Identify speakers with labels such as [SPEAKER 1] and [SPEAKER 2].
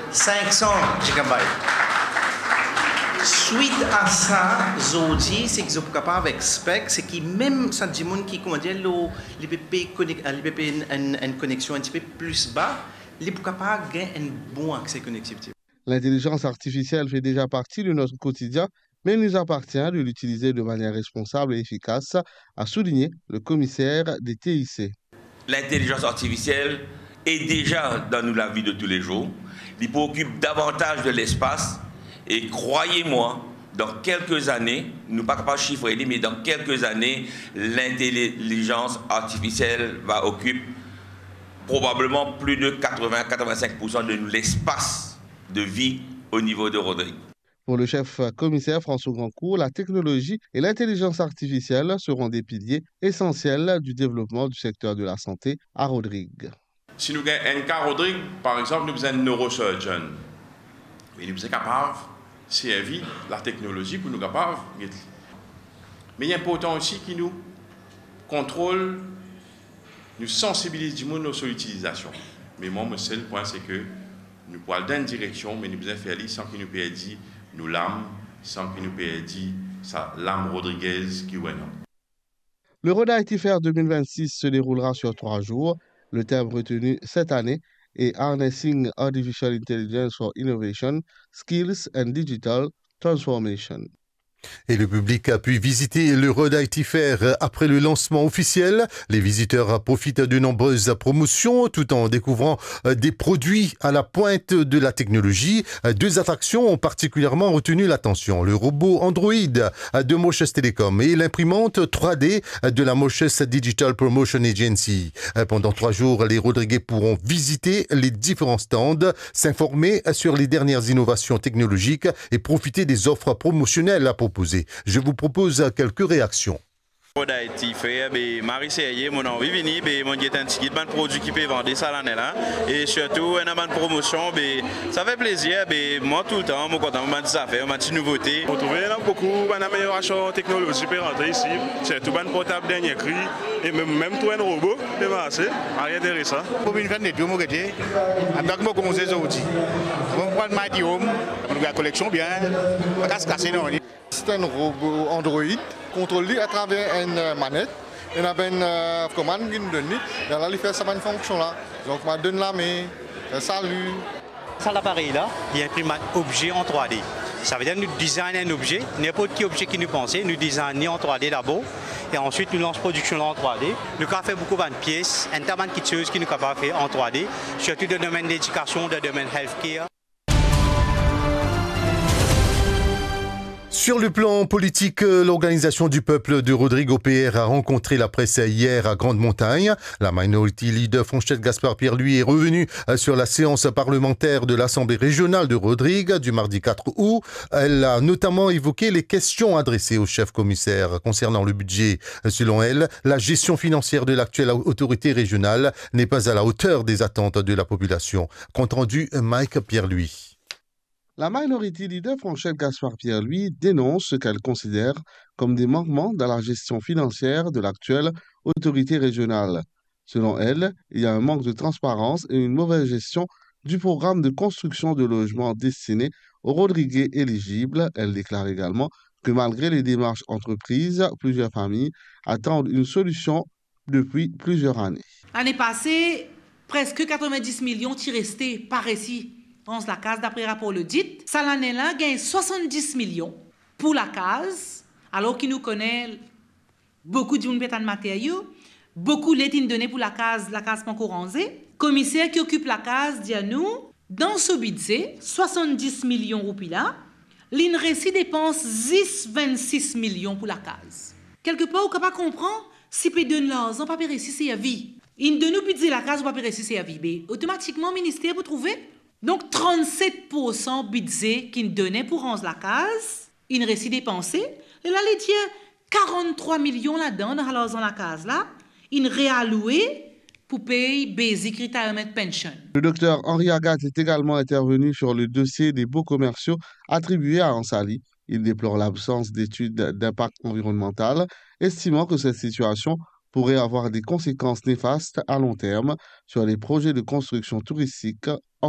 [SPEAKER 1] 500 gigabytes. Suite à ça, Zodi, c'est qu'ils sont capables avec spec, c'est qui même ça dit monde qui comment dire l'IPP une connexion un petit peu plus bas, les pour capable gagner un bon accès connectivité.
[SPEAKER 2] L'intelligence artificielle fait déjà partie de notre quotidien, mais il nous appartient de l'utiliser de manière responsable et efficace, a souligné le commissaire des TIC.
[SPEAKER 3] L'intelligence artificielle est déjà dans la vie de tous les jours. Il préoccupe davantage de l'espace. Et croyez-moi, dans quelques années, nous ne sommes pas chiffrer, mais dans quelques années, l'intelligence artificielle va occuper probablement plus de 80-85% de l'espace de vie au niveau de Rodrigue.
[SPEAKER 2] Pour le chef commissaire François Grandcourt, la technologie et l'intelligence artificielle seront des piliers essentiels du développement du secteur de la santé à Rodrigue.
[SPEAKER 4] Si nous avons un cas Rodrigue, par exemple, nous avons un neurosurgeon. Mais nous sommes capables de servir la technologie pour nous capables. Mais il est important aussi que nous contrôlons, nous sensibilisons nos sur l'utilisation. Mais moi, mon seul point, c'est que nous pouvons aller dans une direction, mais nous devons faire sans que nous perdions nos lames, sans que nous perdions l'âme Rodriguez qui est non.
[SPEAKER 2] Le Roda IT Fair 2026 se déroulera sur 3 jours. Le thème retenu cette année est Harnessing Artificial Intelligence for Innovation, Skills and Digital Transformation.
[SPEAKER 5] Et le public a pu visiter le Roda IT Fair après le lancement officiel. Les visiteurs profitent de nombreuses promotions tout en découvrant des produits à la pointe de la technologie. 2 attractions ont particulièrement retenu l'attention. Le robot Android de Moches Telecom et l'imprimante 3D de la Moches Digital Promotion Agency. Pendant 3 jours, les Rodriguais pourront visiter les différents stands, s'informer sur les dernières innovations technologiques et profiter des offres promotionnelles à proposer. Je vous propose quelques réactions.
[SPEAKER 6] Roda IT Fair, Marie Serrier, mon envie venir, mon guet un petit produit qui peut vendre ça l'année là, et surtout une bonne promotion, ça fait plaisir, moi tout le temps, moi content, moi ça fait, ma petite nouveauté.
[SPEAKER 7] On trouve beaucoup d'améliorations technologiques pour rentrer ici, surtout un portable dernier cri, et même tout un robot, c'est assez intéressant.
[SPEAKER 8] Pour une fin de deux mois, avec moi commencer aujourd'hui, on prend ma diome, on a la collection bien, on va se casser non.
[SPEAKER 2] C'est un robot Android contrôlé à travers une manette. Il y a une commande qui nous donne. Et là, il fait sa bonne fonction là. Donc, on donne la main, salut.
[SPEAKER 9] Ça, l'appareil là, il imprime un objet en 3D. Ça veut dire que nous designons un objet, n'importe quel objet qui nous pensait, nous designons en 3D d'abord. Et ensuite, nous lançons production là en 3D. Nous avons fait beaucoup de pièces, un tas de choses qui nous avons fait en 3D, surtout dans le domaine de l'éducation, dans le domaine healthcare.
[SPEAKER 5] Sur le plan politique, l'Organisation du peuple de Rodrigue OPR a rencontré la presse hier à Grande-Montagne. La minority leader Franchette Gaspard-Pierre, lui, est revenue sur la séance parlementaire de l'Assemblée régionale de Rodrigue du mardi 4 août. Elle a notamment évoqué les questions adressées au chef commissaire concernant le budget. Selon elle, la gestion financière de l'actuelle autorité régionale n'est pas à la hauteur des attentes de la population. Compte rendu Mike Pierre-Louis.
[SPEAKER 2] La minority leader Franchette Gaspard-Pierre, lui, dénonce ce qu'elle considère comme des manquements dans la gestion financière de l'actuelle autorité régionale. Selon elle, il y a un manque de transparence et une mauvaise gestion du programme de construction de logements destiné aux Rodriguais éligibles. Elle déclare également que malgré les démarches entreprises, plusieurs familles attendent une solution depuis plusieurs années.
[SPEAKER 10] L'année passée, presque 90 millions qui restaient par ici. La case d'après rapport le dit, ça l'année là gagne 70 millions pour la case, alors qu'il nous connaît beaucoup de matériaux, beaucoup d'étines données pour la case Pancoranzé. Commissaire qui occupe la case dit à nous, dans ce budget, 70 millions roupies là, l'INRECI dépense 26 millions pour la case. Quelque part, on ne peut pas comprendre si peut donner l'argent, pas réussir c'est à vie. Il de nous budget la case, on pas réussir c'est à vie. Mais automatiquement, le ministère vous trouver. Donc, 37% budget qu'il donnait pour rendre la case, il réussit dépenser. Et là, il dit 43 millions là-dedans, dans la case là, il réalloué pour payer Basic Retirement Pension.
[SPEAKER 2] Le docteur Henri Agathe est également intervenu sur le dossier des baux commerciaux attribués à Ansali. Il déplore l'absence d'études d'impact environnemental, estimant que cette situation pourrait avoir des conséquences néfastes à long terme sur les projets de construction touristique